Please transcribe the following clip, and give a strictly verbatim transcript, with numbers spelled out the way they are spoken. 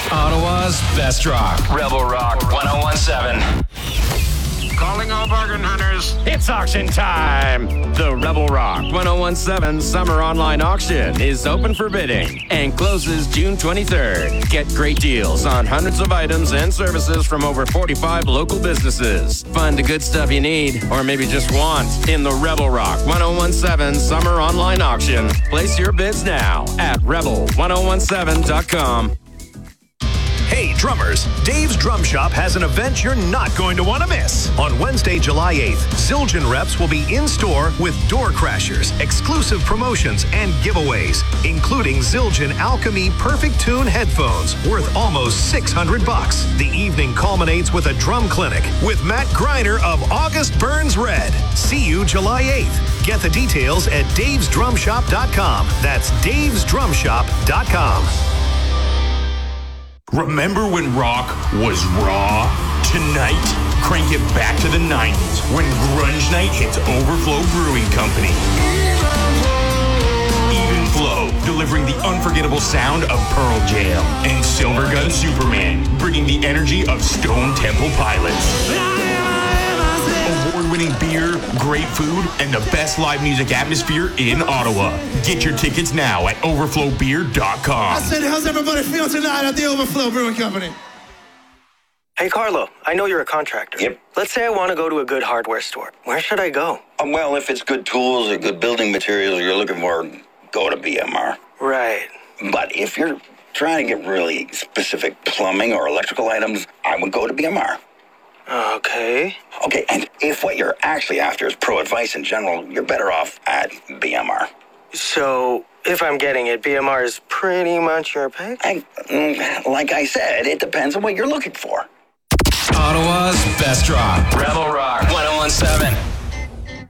Ottawa's best rock. Rebel Rock ten seventeen. Calling all bargain hunters. It's auction time. The Rebel Rock ten seventeen Summer Online Auction is open for bidding and closes June twenty-third. Get great deals on hundreds of items and services from over forty-five local businesses. Find the good stuff you need or maybe just want in the Rebel Rock ten seventeen Summer Online Auction. Place your bids now at rebel ten seventeen dot com. Hey, drummers, Dave's Drum Shop has an event you're not going to want to miss. On Wednesday, July eighth, Zildjian reps will be in-store with Door Crashers, exclusive promotions, and giveaways, including Zildjian Alchemy Perfect Tune headphones worth almost six hundred bucks. The evening culminates with a drum clinic with Matt Greiner of August Burns Red. See you July eighth. Get the details at daves drum shop dot com. That's daves drum shop dot com. Remember when rock was raw? Tonight, crank it back to the nineties when Grunge Night hits Overflow Brewing Company. Even Flow, delivering the unforgettable sound of Pearl Jam, and Silvergun Superman, bringing the energy of Stone Temple Pilots. Award-winning beer, great food, and the best live music atmosphere in Ottawa. Get your tickets now at overflow beer dot com. I said, how's everybody feel tonight at the Overflow Brewing Company? Hey, Carlo, I know you're a contractor. Yep. Let's say I want to go to a good hardware store. Where should I go? Um, well, if it's good tools or good building materials you're looking for, go to B M R. Right. But if you're trying to get really specific plumbing or electrical items, I would go to B M R. Okay. Okay, and if what you're actually after is pro advice in general, you're better off at B M R. So, if I'm getting it, B M R is pretty much your pick? I, mm, like I said, it depends on what you're looking for. Ottawa's best rock. Rebel Rock ten seventeen.